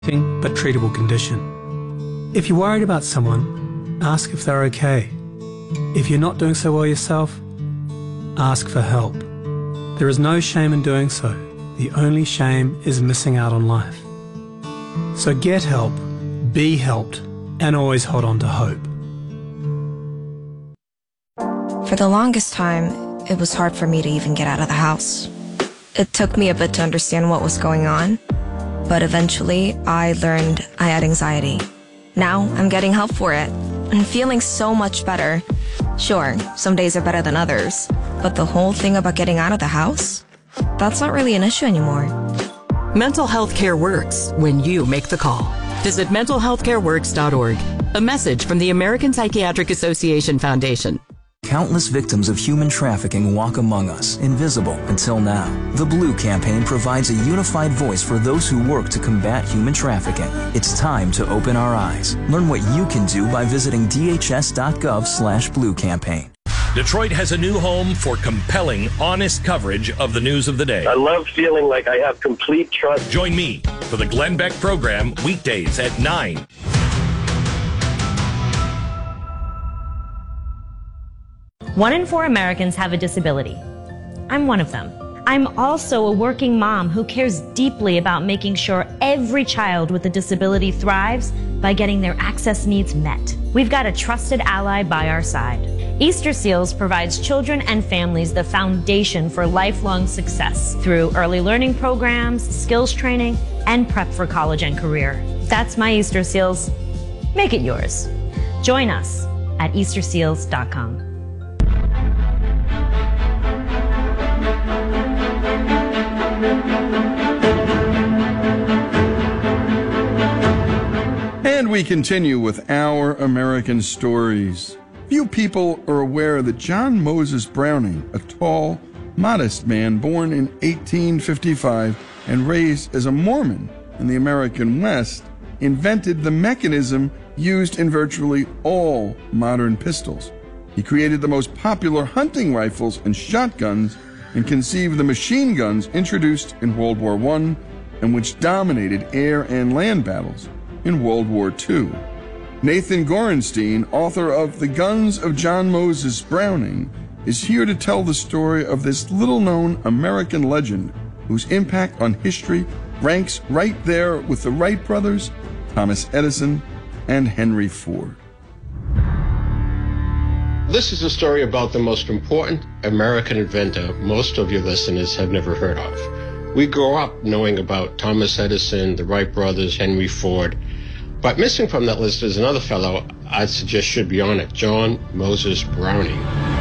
but treatable condition. If you're worried about someone, ask if they're okay. If you're not doing so well yourself, ask for help. There is no shame in doing so. The only shame is missing out on life. So get help, be helped, and always hold on to hope. For the longest time, it was hard for me to even get out of the house. It took me a bit to understand what was going on, but eventually I learned I had anxiety. Now I'm getting help for it and feeling so much better. Sure, some days are better than others, but the whole thing about getting out of the house, that's not really an issue anymore. Mental health care works when you make the call. Visit mentalhealthcareworks.org. A message from the American Psychiatric Association Foundation. Countless victims of human trafficking walk among us, invisible until now. The Blue Campaign provides a unified voice for those who work to combat human trafficking. It's time to open our eyes. Learn what you can do by visiting dhs.gov/Blue Campaign. Detroit has a new home for compelling, honest coverage of the news of the day. I love feeling like I have complete trust. Join me for the Glenn Beck program weekdays at 9. One in 4 Americans have a disability. I'm one of them. I'm also a working mom who cares deeply about making sure every child with a disability thrives by getting their access needs met. We've got a trusted ally by our side. Easter Seals provides children and families the foundation for lifelong success through early learning programs, skills training, and prep for college and career. That's my Easter Seals. Make it yours. Join us at easterseals.com. And we continue with Our American Stories. Few people are aware that John Moses Browning, a tall, modest man born in 1855 and raised as a Mormon in the American West, invented the mechanism used in virtually all modern pistols. He created the most popular hunting rifles and shotguns and conceived the machine guns introduced in World War I and which dominated air and land battles in World War II. Nathan Gorenstein, author of The Guns of John Moses Browning, is here to tell the story of this little-known American legend whose impact on history ranks right there with the Wright brothers, Thomas Edison, and Henry Ford. This is a story about the most important American inventor most of your listeners have never heard of. We grew up knowing about Thomas Edison, the Wright brothers, Henry Ford. But missing from that list is another fellow I'd suggest should be on it, John Moses Browning,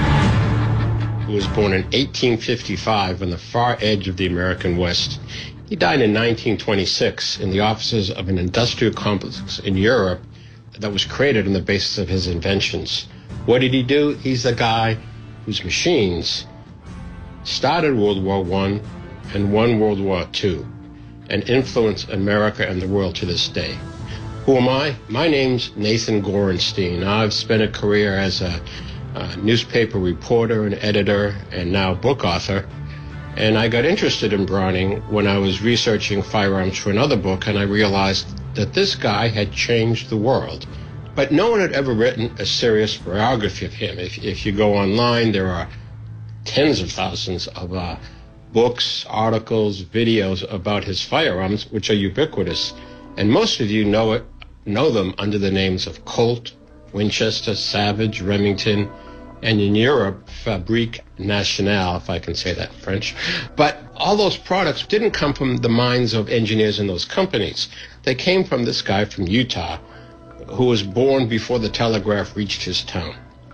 who was born in 1855 on the far edge of the American West. He died in 1926 in the offices of an industrial complex in Europe that was created on the basis of his inventions. What did he do? He's the guy whose machines started World War I and won World War II and influenced America and the world to this day. Who am I? My name's Nathan Gorenstein. I've spent a career as a newspaper reporter and editor and now book author. And I got interested in Browning when I was researching firearms for another book, and I realized that this guy had changed the world. But no one had ever written a serious biography of him. If you go online, there are tens of thousands of books, articles, videos about his firearms, which are ubiquitous. And most of you know them under the names of Colt, Winchester, Savage, Remington, and in Europe, Fabrique Nationale, if I can say that in French. But all those products didn't come from the minds of engineers in those companies. They came from this guy from Utah who was born before the telegraph reached his town.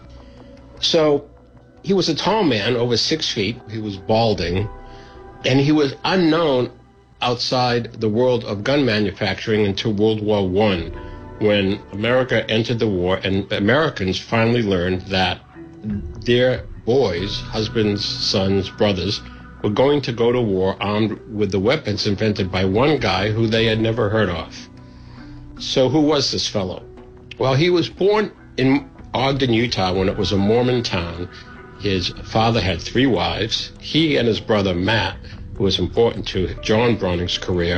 So he was a tall man, over 6 feet. He was balding, and he was unknown outside the world of gun manufacturing until World War I, when America entered the war and Americans finally learned that their boys, husbands, sons, brothers, were going to go to war armed with the weapons invented by one guy who they had never heard of. So who was this fellow? Well, he was born in Ogden, Utah, when it was a Mormon town. His father had 3 wives. He and his brother Matt, who was important to John Browning's career,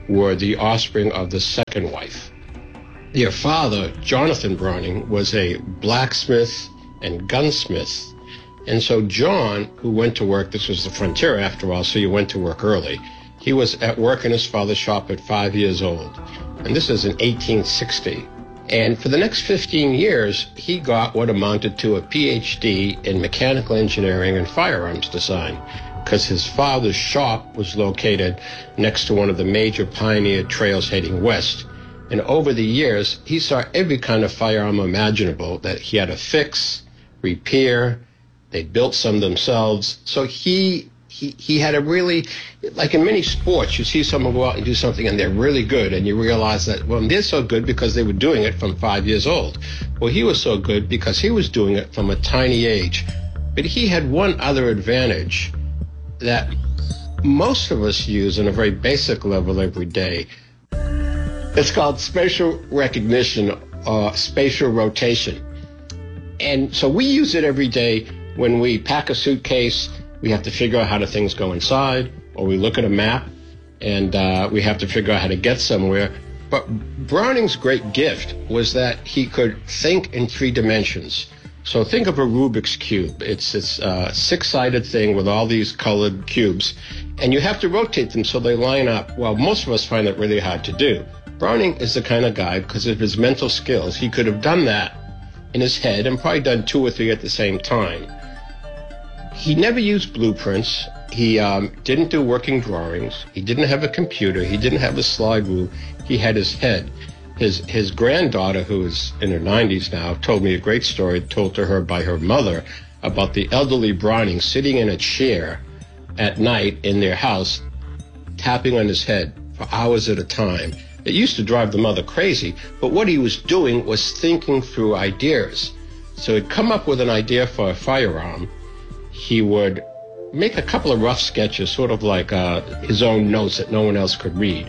were the offspring of the second wife. Their father, Jonathan Browning, was a blacksmith and gunsmith. And so John, who went to work, this was the frontier after all, so you went to work early. He was at work in his father's shop at 5 years old. And this is in 1860. And for the next 15 years, he got what amounted to a PhD in mechanical engineering and firearms design, because his father's shop was located next to one of the major pioneer trails heading west. And over the years, he saw every kind of firearm imaginable that he had to fix, repair. They built some themselves. So he had a really, like in many sports, you see someone go out and do something and they're really good, and you realize that, well, they're so good because they were doing it from 5 years old. Well, he was so good because he was doing it from a tiny age. But he had one other advantage that most of us use on a very basic level every day. It's called spatial recognition or spatial rotation. And so we use it every day when we pack a suitcase. We have to figure out how do things go inside, or we look at a map and we have to figure out how to get somewhere. But Browning's great gift was that he could think in 3 dimensions. So think of a Rubik's Cube. It's this 6-sided thing with all these colored cubes, and you have to rotate them so they line up. Well, most of us find that really hard to do. Browning is the kind of guy, because of his mental skills, he could have done that in his head and probably done 2 or 3 at the same time. He never used blueprints. He didn't do working drawings. He didn't have a computer. He didn't have a slide rule. He had his head. His granddaughter, who is in her 90s now, told me a great story told to her by her mother about the elderly Browning sitting in a chair at night in their house, tapping on his head for hours at a time. It used to drive the mother crazy, but what he was doing was thinking through ideas. So he'd come up with an idea for a firearm. He would make a couple of rough sketches, sort of like his own notes that no one else could read.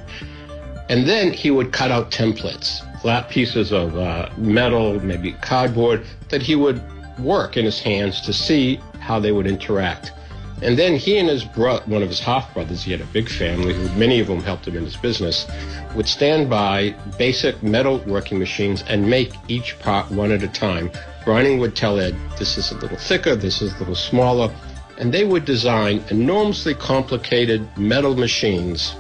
And then he would cut out templates, flat pieces of metal, maybe cardboard, that he would work in his hands to see how they would interact. And then he and his one of his half-brothers, he had a big family, many of them helped him in his business, would stand by basic metal working machines and make each part one at a time. Browning would tell Ed, this is a little thicker, this is a little smaller, and they would design enormously complicated metal machines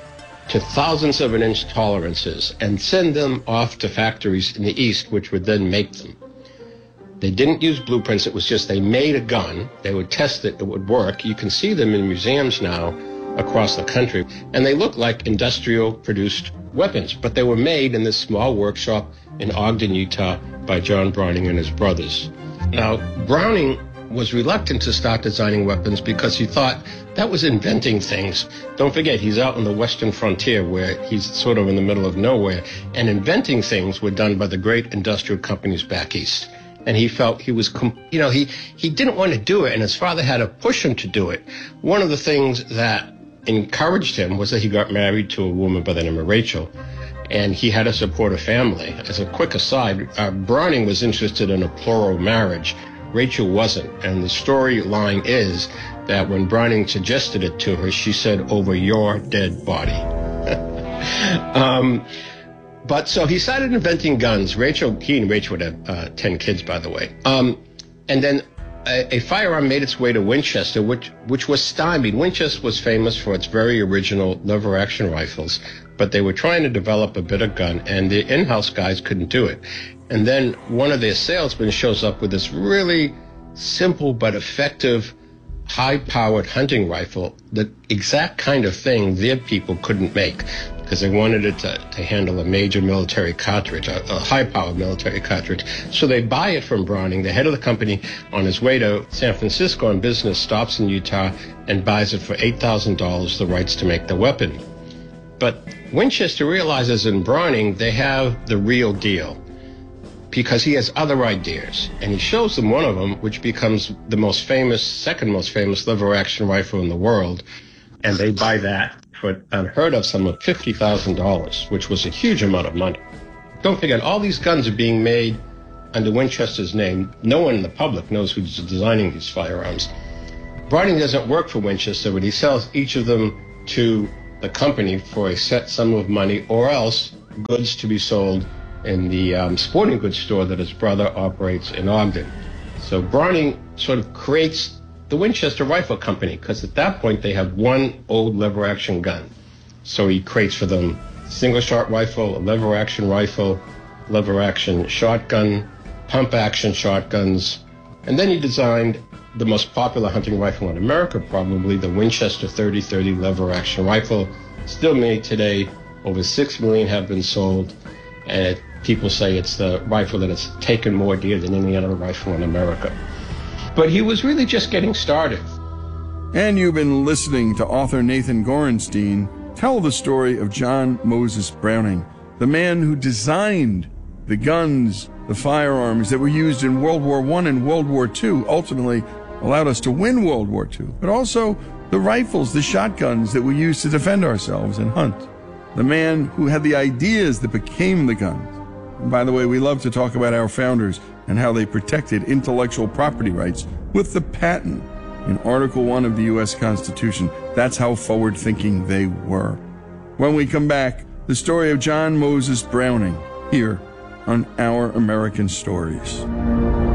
to thousands of an inch tolerances and send them off to factories in the East, which would then make them. They didn't use blueprints. It was just they made a gun. They would test it. It would work. You can see them in museums now across the country. And they look like industrial-produced weapons, but they were made in this small workshop in Ogden, Utah by John Browning and his brothers. Now, Browning was reluctant to start designing weapons because he thought that was inventing things. Don't forget, he's out on the western frontier where he's sort of in the middle of nowhere, and inventing things were done by the great industrial companies back east. And he felt he was, he didn't want to do it, and his father had to push him to do it. One of the things that encouraged him was that he got married to a woman by the name of Rachel, and he had to support a family. As a quick aside, Browning was interested in a plural marriage. Rachel wasn't, and the storyline is that when Browning suggested it to her, she said, "Over your dead body." But so he started inventing guns. He and Rachel would have 10 kids, by the way. And then a firearm made its way to Winchester, which was stymied. Winchester was famous for its very original lever-action rifles, but they were trying to develop a better gun, and the in-house guys couldn't do it. And then one of their salesmen shows up with this really simple but effective high-powered hunting rifle, the exact kind of thing their people couldn't make, because they wanted it to handle a major military cartridge, a high-powered military cartridge. So they buy it from Browning. The head of the company, on his way to San Francisco on business, stops in Utah and buys it for $8,000, the rights to make the weapon. But Winchester realizes in Browning they have the real deal, because he has other ideas. And he shows them one of them, which becomes the most famous, second most famous lever-action rifle in the world. And they buy that for an unheard of sum of $50,000, which was a huge amount of money. Don't forget, all these guns are being made under Winchester's name. No one in the public knows who's designing these firearms. Browning doesn't work for Winchester, but he sells each of them to the company for a set sum of money, or else goods to be sold in the sporting goods store that his brother operates in Ogden. So Browning sort of creates the Winchester Rifle Company, because at that point they have one old lever-action gun. So he creates for them single-shot rifle, a lever-action rifle, lever-action shotgun, pump-action shotguns, and then he designed the most popular hunting rifle in America, probably the Winchester 30-30 lever-action rifle, still made today. Over 6 million have been sold, and people say it's the rifle that has taken more deer than any other rifle in America. But he was really just getting started. And you've been listening to author Nathan Gorenstein tell the story of John Moses Browning, the man who designed the guns, the firearms that were used in World War I and World War II, ultimately allowed us to win World War II, but also the rifles, the shotguns that we used to defend ourselves and hunt. The man who had the ideas that became the guns. And by the way, we love to talk about our founders and how they protected intellectual property rights with the patent in Article 1 of the U.S. Constitution. That's how forward-thinking they were. When we come back, the story of John Moses Browning, here on Our American Stories.